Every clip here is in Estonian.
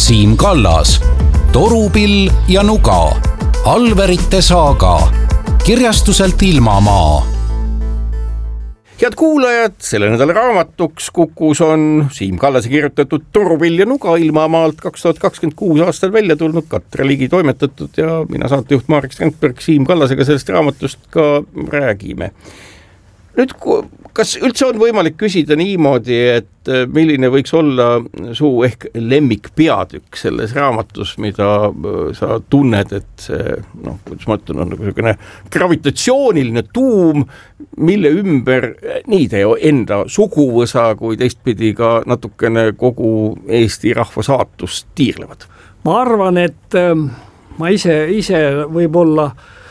Siim Kallas, Torupill ja Nuga, Alverite saaga, kirjastuselt Ilmamaa. Head kuulajad, selle nädala raamatuks Kukus on Siim Kallase kirjutatud Torupill ja Nuga Ilmamaalt 2026 aastal välja tulnud, Katre Ligi toimetatud ja mina saatejuht Marek Strandberg Siim Kallasega sellest raamatust ka räägime. Nüüd, kas üldse on võimalik küsida niimoodi, et milline võiks olla su ehk lemmik peatükk selles raamatus, mida sa tunned, et see, kuidas ma ütlen, on nagu selline gravitatsiooniline tuum, mille ümber nii te enda suguvõsa kui teistpidi ka natukene kogu Eesti rahva saatust tiirlevad? Ma arvan, et ma ise võib-olla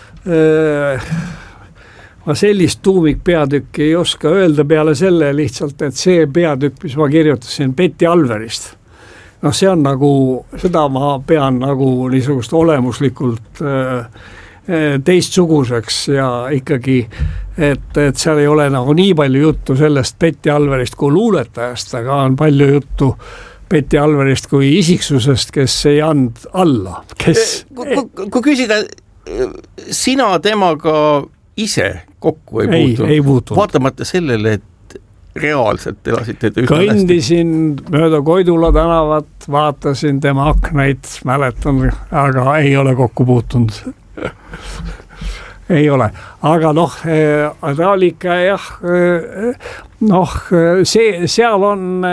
ma sellist tuumikpeatükki ei oska öelda peale selle lihtsalt, et see peatükk, mis ma kirjutasin Betty Alverist, see on nagu, seda ma pean nagu niisugust olemuslikult teistsuguseks ja ikkagi, et seal ei ole nagu nii palju juttu sellest Betty Alverist kui luuletajast, aga on palju juttu Betty Alverist kui isiksusest, kes ei and alla. Kui küsida, sina temaga ise kokku ei puutunud. Vaatamata sellele, et reaalselt elasite te üsna Kõndisin mööda Koidula tänavat, vaatasin tema aknaid, mäletan, aga ei ole kokku puutunud. Ei ole. Aga ta oli ikka jah, seal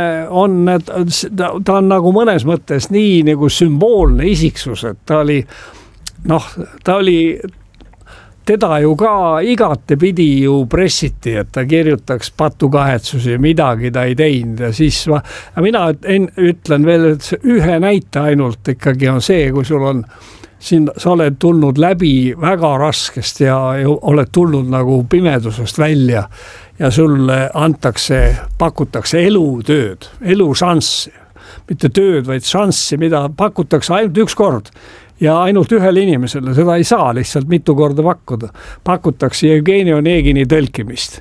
ta on nagu mõnes mõttes nii nagu sümboolne isiksus, et ta oli teda ju ka igate pidi ju pressiti, et ta kirjutaks patukahetsusi, midagi ta ei teinud ja siis mina ütlen veel, et ühe näite ainult ikkagi on see, kui sul on siin, sa oled tulnud läbi väga raskest ja oled tulnud nagu pimedusest välja ja sulle pakutakse elutööd, elušanssi, mitte tööd, vaid šanssi, mida pakutakse ainult üks kord. Ja ainult ühele inimesele, seda ei saa lihtsalt mitu korda pakkuda. Pakutakse Jevgeni Onegini tõlkimist.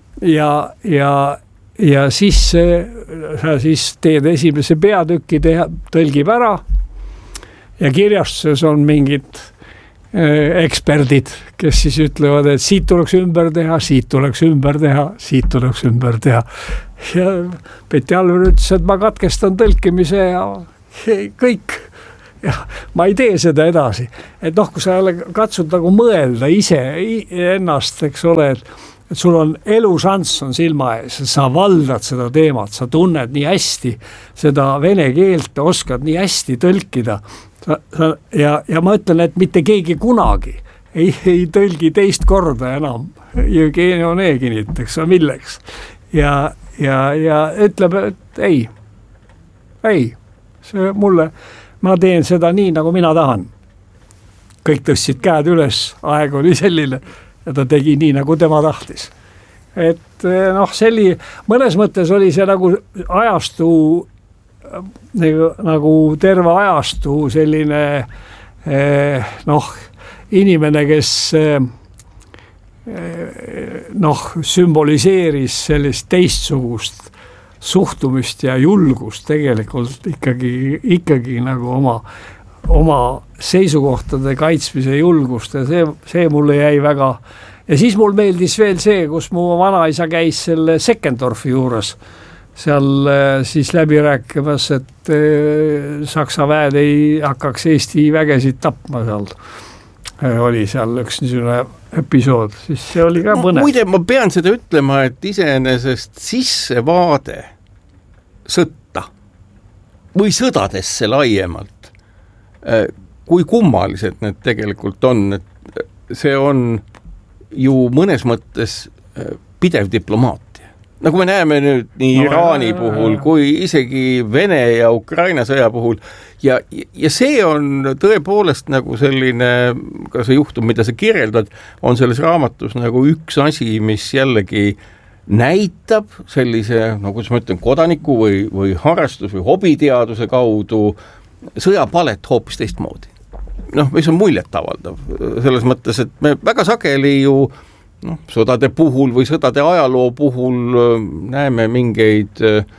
Ja siis sa siis teed esimese peatüki, tõlgib ära ja kirjastuses on mingid eksperdid, kes siis ütlevad, et siit tuleks ümber teha, siit tuleks ümber teha, siit tuleks ümber teha. Ja Betty Alver ütles, et ma katkestan tõlkimise ja kõik. Ja ma ei tee seda edasi. Et kui sa katsud nagu mõelda ise ennast, eks ole, et sul on elušanss on silma ees, sa valdad seda teemat, sa tunned nii hästi seda vene keelt, oskad nii hästi tõlkida. Ja ma ütlen, et mitte keegi kunagi ei tõlgi teist korda enam Jevgeni Oneginit, eks ole, milleks. Ja ütleb, et ei, see mulle ma teen seda nii, nagu mina tahan. Kõik tõstsid käed üles, aeg oli selline ja ta tegi nii, nagu tema tahtis. Et mõnes mõttes oli see nagu ajastu, nagu terve ajastu selline inimene, kes sümboliseeris sellist teistsugust suhtumist ja julgust tegelikult ikkagi nagu oma seisukohtade kaitsmise julgust ja see mulle jäi väga. Ja siis mul meeldis veel see, kus mu vanaisa käis selle Seckendorfi juures seal siis läbi rääkimas, et Saksa väed ei hakkaks Eesti vägesid tapma seal. Oli seal üks niisugune episood, siis see oli ka põnev. Muide, ma pean seda ütlema, et iseenesest sissevaade sõtta või sõdadesse laiemalt, kui kummalised need tegelikult on, et see on ju mõnes mõttes pidev diplomaatia. Nagu me näeme nüüd nii Iraani puhul kui isegi Vene ja Ukraina sõja puhul ja see on tõepoolest nagu selline, ka see juhtum, mida sa kirjeldad, on selles raamatus nagu üks asi, mis jällegi näitab sellise, kuidas ma ütlen, kodaniku või harrastus või hobiteaduse kaudu sõjapalet hoopis teistmoodi. Mis on muljet avaldav selles mõttes, et me väga sageli ju sõdade puhul või sõdade ajaloo puhul näeme mingeid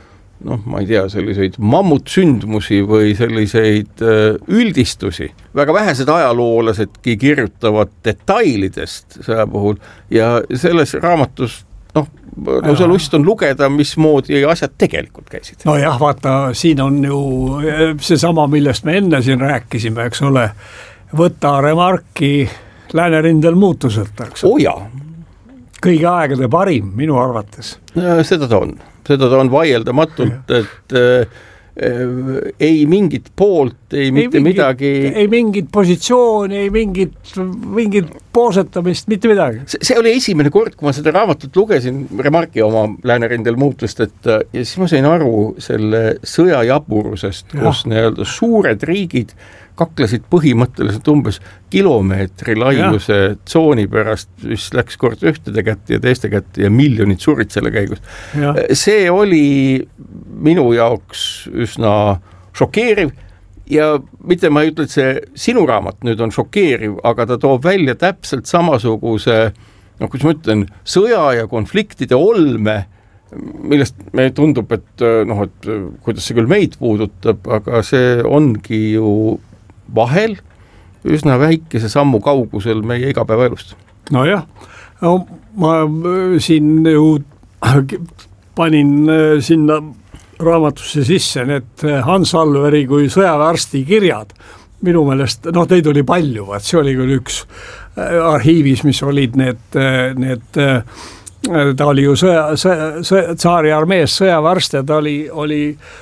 ma ei tea, selliseid mammutsündmusi või selliseid üldistusi. Väga vähesed ajaloolased kirjutavad detailidest sõja puhul ja selles raamatus lausa lust on lugeda, mismoodi asjad tegelikult käisid. No jah, vaata, siin on ju seesama, millest me enne siin rääkisime, eks ole, võtta remarki Läänerindel muutuselt, eks ole. Jaa. Kõigi aegade parim minu arvates. Seda ta on vaieldamatult, et ei mingit poolt, ei mitte midagi. Ei mingit positsiooni, ei mingit poosetamist, mitte midagi. See oli esimene kord, kui ma seda raamatut lugesin, remarki oma Läänerindel muutust, ja siis ma sain aru selle sõja jaburusest, kus nii-öelda suured riigid kaklesid põhimõtteliselt umbes kilomeetri laiuse tsooni pärast, mis läks kord ühtede kätte ja teiste kätte ja miljonid surid selle käigus. See oli minu jaoks üsna šokeeriv ja mitte ma ei ütle, et see sinu raamat nüüd on šokeeriv, aga ta toob välja täpselt samasuguse, kuidas ma ütlen, sõja ja konfliktide olme, millest me tundub, et kuidas see küll meid puudutab, aga see ongi ju vahel üsna väikese sammu kaugusel meie igapäevaelust. Nojah, ma siin ju panin sinna raamatusse sisse need Hans Alveri kui sõjaväearsti kirjad. Minu meelest, teid oli palju, see oli küll üks arhiivis, mis olid need ta oli ju tsaari armees sõjaväearst ja ta oli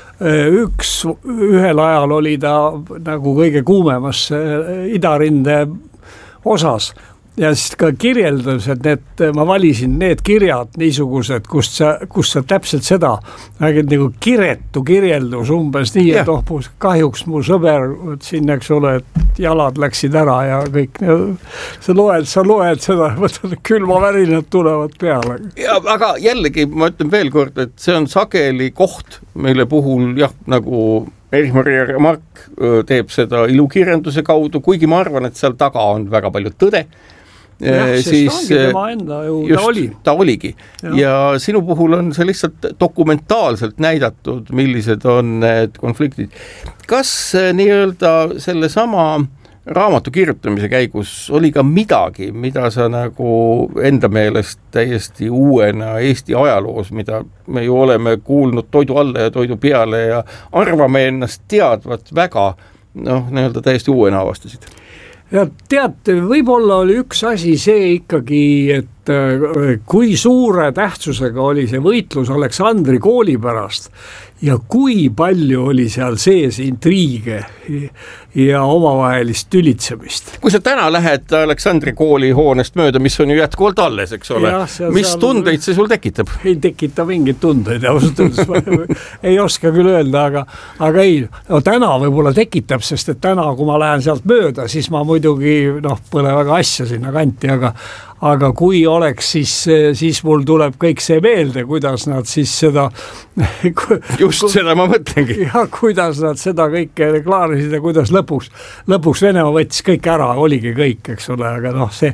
ühel ajal oli ta nagu kõige kuumemas idarinde osas ja siis ka kirjeldas, et ma valisin need kirjad niisugused, kus sa täpselt seda räägid nagu kiretu kirjeldus umbes nii, et kahjuks mu sõber siin, eks ole, et jalad läksid ära ja kõik. Sa loed seda, võtad külmavärinad tulevad peale. Ja, aga jällegi ma ütlen veel kord, et see on sageli koht, mille puhul nagu Erich-Maria Remark teeb seda ilukirjanduse kaudu, kuigi ma arvan, et seal taga on väga palju tõde. Siis tema enda ju ta oligi. Ja sinu puhul on see lihtsalt dokumentaalselt näidatud, millised on need konfliktid. Kas nii-öelda selle sama raamatu kirjutamise käigus oli ka midagi, mida sa nagu enda meelest täiesti uuena Eesti ajaloos, mida me ju oleme kuulnud toidu alla ja toidu peale ja arvame ennast teadvat väga, nii-öelda täiesti uuena avastasid? Ja tead, võib-olla oli üks asi see ikkagi, et kui suure tähtsusega oli see võitlus Aleksandri kooli pärast ja kui palju oli seal sees intriige ja omavahelist tülitsemist. Kui sa täna lähed Aleksandri kooli hoonest mööda, mis on ju jätkuvalt alles, eks ole, mis tundeid see sul tekitab? Ei tekita mingeid tundeid, ei oska küll öelda, aga ei, täna võib-olla tekitab, sest et täna, kui ma lähen sealt mööda, siis ma muidugi pole väga asja sinna kanti, aga kui oleks, siis mul tuleb kõik see meelde, kuidas nad siis seda just seda ma mõtlengi. Ja kuidas nad seda kõike klaarisid ja kuidas lõpuks Venemaa võttis kõik ära, oligi kõik, eks ole, aga see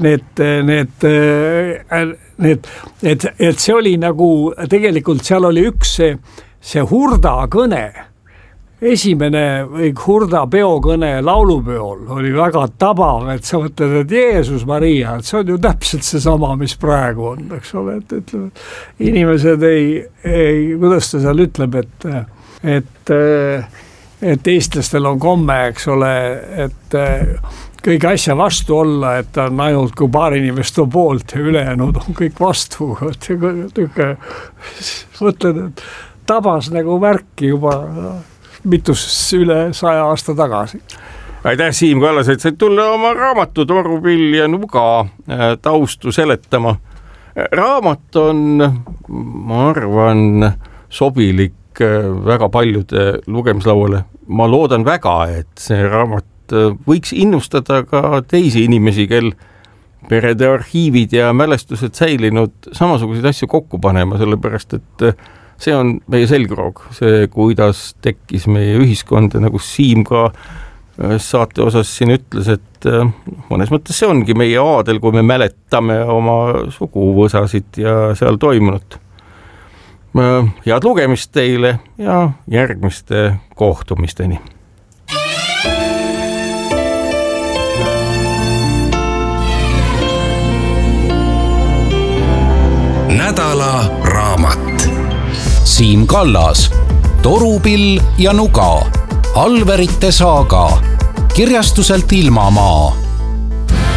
et see oli nagu, tegelikult seal oli üks see Hurda kõne, esimene Hurda peokõne laulupeol oli väga tabav, et sa mõtled, et Jeesus Maria, et see on ju täpselt see sama, mis praegu on, eks ole, et ütleme, inimesed ei, kuidas ta seal ütleb, et eestlastel on komme, eks ole, et kõik asja vastu olla, et on ainult kui paar inimest on poolt ja ülejäänud on kõik vastu. Mõtled, et tabas nagu märki juba mitus üle 100 aasta tagasi. Aitäh, Siim Kallas, et said tulla oma raamatu Torupill ja nuga taustu seletama. Raamat on, ma arvan, sobilik väga paljude lugemislauale. Ma loodan väga, et see raamat võiks innustada ka teisi inimesi, kel perede arhiivid ja mälestused säilinud samasuguseid asju kokku panema, sellepärast, et see on meie selgroog, see, kuidas tekkis meie ühiskond ja nagu Siim ka saate osas siin ütles, et mõnes mõttes see ongi meie aadel, kui me mäletame oma suguvõsasid ja seal toimunut. head lugemist teile ja järgmiste kohtumisteni. Nädala raamat. Siim Kallas, Torupill ja nuga, Alverite saaga, kirjastuselt Ilmamaa.